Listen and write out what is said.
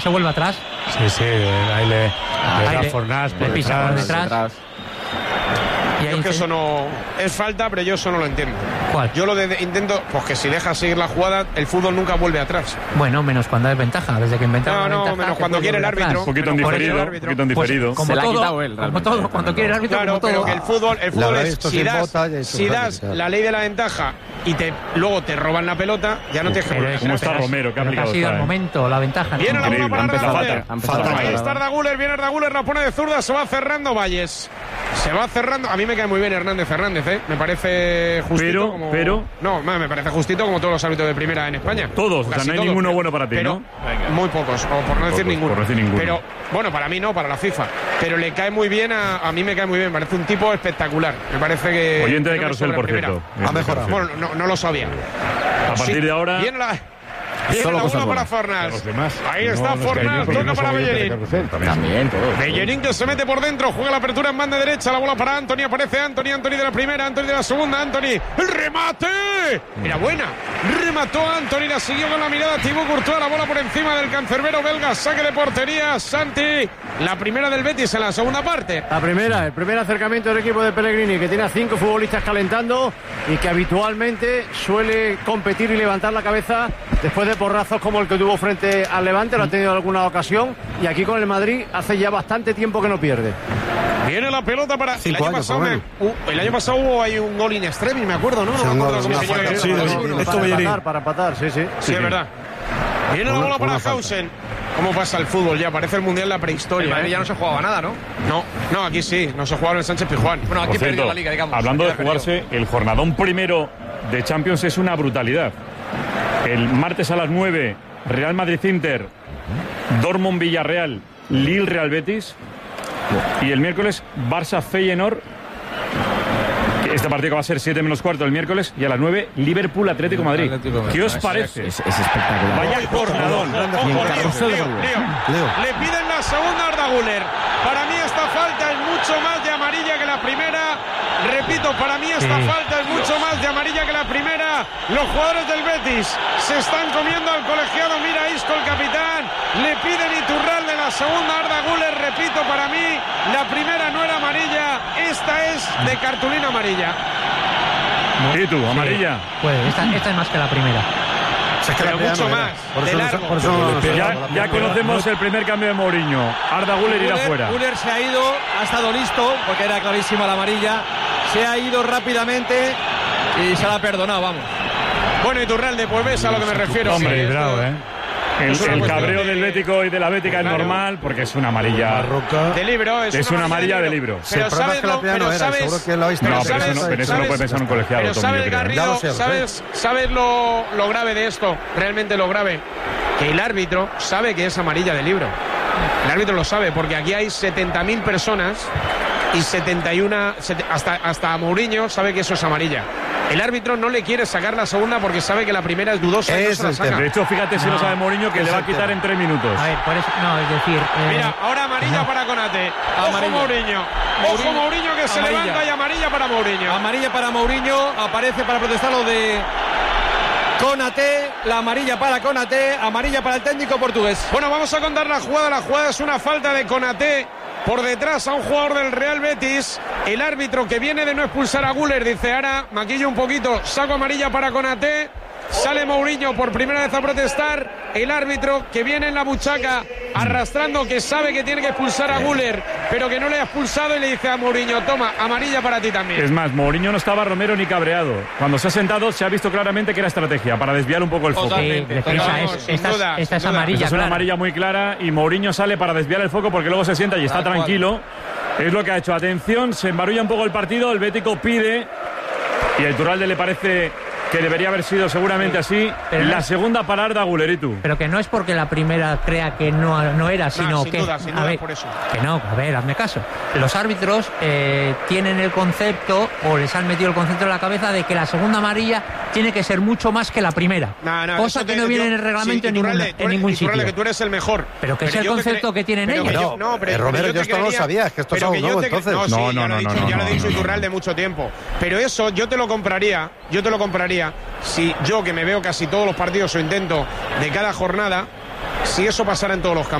se vuelve atrás. Sí, ahí le da Fornás por pisa por detrás. Yo es que eso no es falta, pero yo eso no lo entiendo. ¿Cuál? Yo intento, pues que si dejas seguir la jugada, el fútbol nunca vuelve atrás. Bueno, menos cuando hay ventaja, desde que inventaron la ventaja. Menos cuando quiere el árbitro. Un poquito en diferido. Como todo, cuando quiere el árbitro. Claro, pero que el fútbol es si das la ley de la ventaja y luego te roban la pelota, ya no te dejes. ¿Cómo está Romero? ¿Qué ha sido el momento, la ventaja? Viene la bola para Arda Güler. Ahí está Arda Güler, viene Arda Güler, la pone de zurda, se va cerrando Valles. Se va cerrando. A mí me cae muy bien Hernández, me parece justito. No, me parece justito como todos los árbitros de primera en España. Todos, o sea, no hay ninguno bueno para ti, ¿no? Muy pocos, o por no decir ninguno. Pero, bueno, para mí no, para la FIFA. Pero le cae muy bien, a mí me cae muy bien. Parece un tipo espectacular. Me parece que... Oyente de Carrusel, por cierto. Ha mejorado. Bueno, no lo sabía. A partir de ahora... Viene la bola para Fornás. Ahí está Fornás, toca para Bellerín. También, todos. Bellerín que se mete por dentro, juega la apertura en banda derecha, la bola para Antony, aparece Antony de la primera, Antony de la segunda, Antony, el remate. Era buena. Remató Antony, la siguió con la mirada Thibaut Courtois, la bola por encima del cancerbero belga, saque de portería, Santi. La primera del Betis en la segunda parte. El primer acercamiento del equipo de Pellegrini, que tiene a 5 futbolistas calentando y que habitualmente suele competir y levantar la cabeza después de porrazos como el que tuvo frente al Levante, lo ha tenido en alguna ocasión, y aquí con el Madrid hace ya bastante tiempo que no pierde. Viene la pelota para... El año pasado hubo ahí un gol in extremis, me acuerdo, ¿no? Para empatar, sí. Sí, es verdad. Viene la bola para Hausen. ¿Cómo pasa el fútbol ya? Parece el Mundial de la prehistoria. Ya no se jugaba nada, ¿no? No, aquí sí, no se jugaba en el Sánchez Pizjuán. Bueno, aquí perdió la liga, digamos. Hablando de jugarse, el jornadón primero de Champions es una brutalidad. El martes a las 9, Real Madrid-Inter, Dortmund-Villarreal, Lille-Real Betis. Y el miércoles, Barça-Feyenoord. Este partido va a ser 7 menos cuarto el miércoles. Y a las 9, Liverpool-Atlético Madrid. ¿Qué os parece? Es espectacular. Vaya jornadón. Le piden la segunda a Arda Güler. Para mí esta falta es mucho más de amarilla que la primera. Repito, para mí esta falta es mucho más de amarilla que la primera. Los jugadores del Betis se están comiendo al colegiado. Mira Isco, el capitán. Le piden Iturralde la segunda a Arda Güler. Repito, para mí la primera no era amarilla. Esta es de cartulina amarilla. ¿Y tú, amarilla? Pues esta es más que la primera. Pero mucho más. Ya conocemos el primer cambio de Mourinho. Arda Güler irá fuera. Güler se ha ido, ha estado listo, porque era clarísima la amarilla. Se ha ido rápidamente y se la ha perdonado, vamos. Bueno, Iturralde, pues ves a lo que me refiero. Hombre, bravo, El cabreo del Bético y de la Bética es normal porque es una amarilla de libro. Es una amarilla de libro. Pero sabes lo que lo habéis no, pero eso no puede pensar un colegiado. Pero sabes, Garrido, sabes lo grave de esto, realmente lo grave, que el árbitro sabe que es amarilla de libro. El árbitro lo sabe porque aquí hay 70.000 personas y 71 hasta Mourinho sabe que eso es amarilla. El árbitro no le quiere sacar la segunda porque sabe que la primera es dudosa y no se la saca. De hecho, fíjate si lo sabe Mourinho que le va a quitar en 3 minutos. A ver, por eso, es decir... Mira, ahora amarilla para Konate. Ojo Mourinho. Ojo Mourinho que se levanta y amarilla para Mourinho. Amarilla para Mourinho, aparece para protestar lo de Konate, la amarilla para Konate, amarilla para el técnico portugués. Bueno, vamos a contar la jugada. La jugada es una falta de Konate por detrás a un jugador del Real Betis. El árbitro que viene de no expulsar a Güler dice: ahora maquillo un poquito, saco amarilla para Konate. Sale Mourinho por primera vez a protestar. El árbitro que viene en la buchaca arrastrando, que sabe que tiene que expulsar a Güler, pero que no le ha expulsado, y le dice a Mourinho: toma, amarilla para ti también. Es más, Mourinho no estaba Romero ni cabreado. Cuando se ha sentado se ha visto claramente que era estrategia para desviar un poco el foco. Esta es amarilla. Es una amarilla muy clara y Mourinho sale para desviar el foco porque luego se sienta y está tranquilo. Es lo que ha hecho. Atención, se embarulla un poco el partido. El Bético pide y el Iturralde le parece que debería haber sido seguramente así. Pero la segunda para Arda Güler, ¿y tú? Pero que no es porque la primera crea que no era, sino sin que... duda, a ver, por eso. Que no, a ver, hazme caso. Los árbitros tienen el concepto, o les han metido el concepto en la cabeza, de que la segunda amarilla tiene que ser mucho más que la primera. Cosa que no viene en el reglamento en ningún sitio. Que tú eres el mejor. Pero que es el concepto que tienen ellos. Romero, yo esto no lo sabía, es que esto es algo nuevo, entonces. No, ya lo he dicho Iturralde mucho tiempo. Pero eso yo te lo compraría si yo, que me veo casi todos los partidos o intento de cada jornada, si eso pasara en todos los campos.